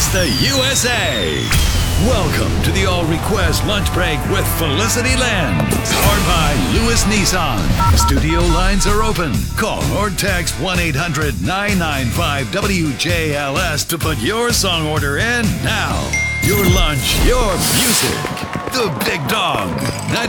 across the USA. Welcome to the All Request Lunch Break with Felicity Lynn. Powered by Lewis Nissan. Studio lines are open. Call or text 1-800-995-WJLS to put your song order in now. Your lunch, your music. The Big Dog.